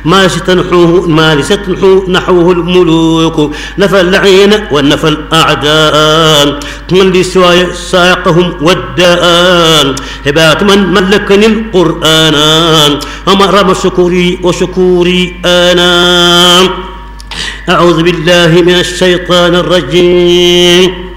ما لست نحوه الملوك، نفى اللعين ونفى الأعداء، من لسواي ساقهم والداء، هبات من ملكني القرآن، ومرم شكوري وشكوري أنا. أعوذ بالله من الشيطان الرجيم.